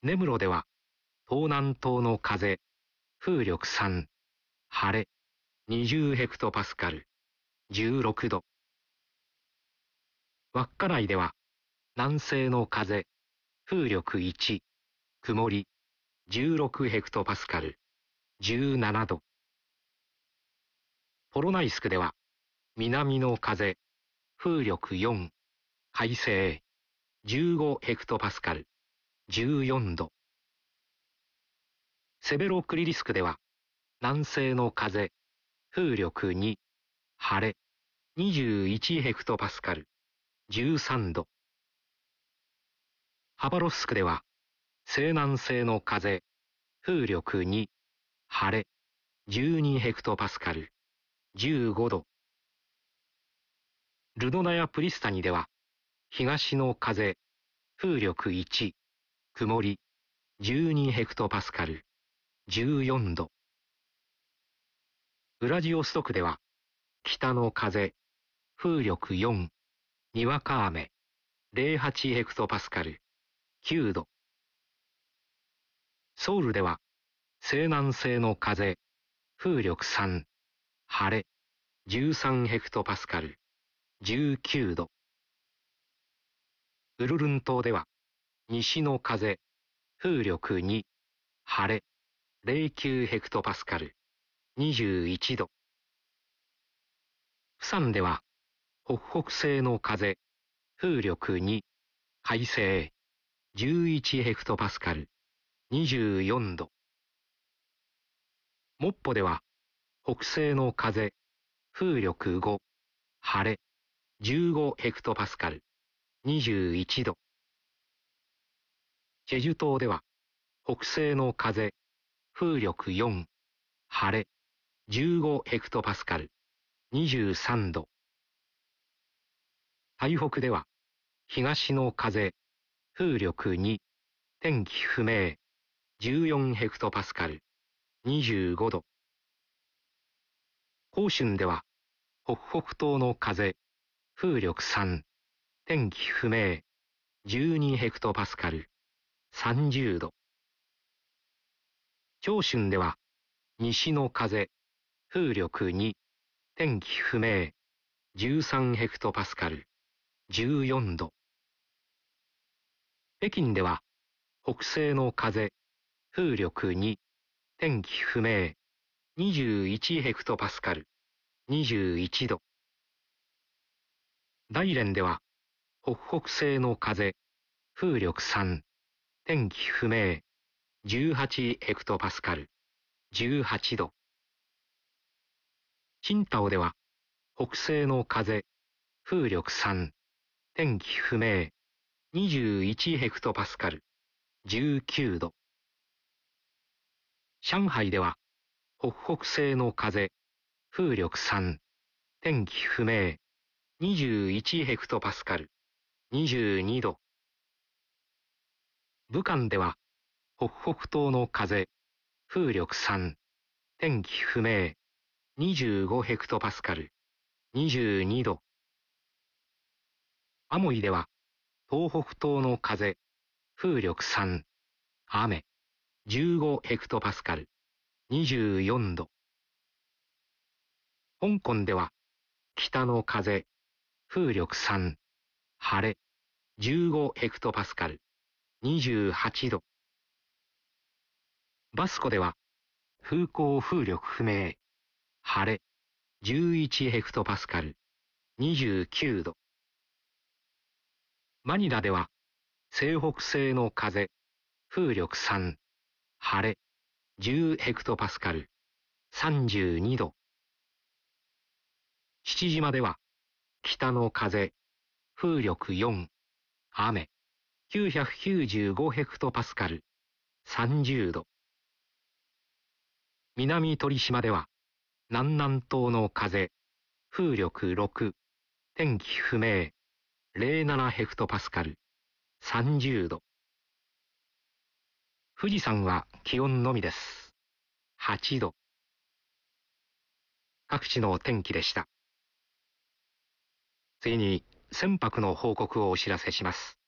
根室では東南東の風、風力3、晴れ、20ヘクトパスカル、16度。稚内では南西の風、風力1、曇り、16ヘクトパスカル、17度。ポロナイスクでは南の風、風力4、快晴、15ヘクトパスカル、14度。セベロクリリスクでは南西の風、風力2、晴れ、21ヘクトパスカル、13度。ハバロフスクでは西南西の風、風力2、晴れ、12ヘクトパスカル、15度。ルドナやプリスタニでは東の風、風力1、曇り、12ヘクトパスカル、14度。ウラジオストクでは北の風、風力4、にわか雨、08ヘクトパスカル、9度。ソウルでは西南西の風、風力3、晴れ、13ヘクトパスカル、19度。ウルルン島では西の風、風力2、晴れ、09ヘクトパスカル、21度。プサンでは北北西の風、風力2、快晴、11ヘクトパスカル、24度。モッポでは北西の風、風力5、晴れ、15ヘクトパスカル、21度。チェジュ島では北西の風、風力4、晴れ、15ヘクトパスカル、23度。台北では東の風、風力2、天気不明、14ヘクトパスカル、25度。広春では北北東の風、風力3、天気不明、12ヘクトパスカル、30度。長春では西の風、風力2、天気不明、13ヘクトパスカル、14度。北京では北西の風、風力2、天気不明、21ヘクトパスカル、21度。大連では北北西の風、風力3、天気不明、18ヘクトパスカル、18度。青島では北西の風、風力3、天気不明、21ヘクトパスカル、19度。上海では北北西の風、風力3、天気不明、21ヘクトパスカル、22度。武漢では北北東の風、風力3、天気不明、25ヘクトパスカル、22度。アモイでは東北東の風、風力3、雨、15ヘクトパスカル、24度。香港では北の風、風力3、晴れ、15ヘクトパスカル、28度。バスコでは風向風力不明、晴れ、11ヘクトパスカル、29度。マニラでは西北西の風、風力3、晴れ、10ヘクトパスカル、32度。父島では北の風、風力4、雨、995ヘクトパスカル、30度。南鳥島では南南東の風、風力6、天気不明、07ヘクトパスカル、30度。富士山は気温のみです。8度。各地の天気でした。次に船舶の報告をお知らせします。